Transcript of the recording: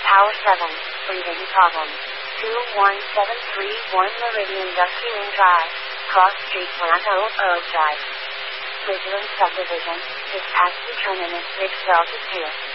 Tower 7, breathing problems. 21731 Meridian Dusty Drive, Cross Street, Plano, Oak Drive. Vigilant Subdivision, dispatch determinant, Ridge Delta 2.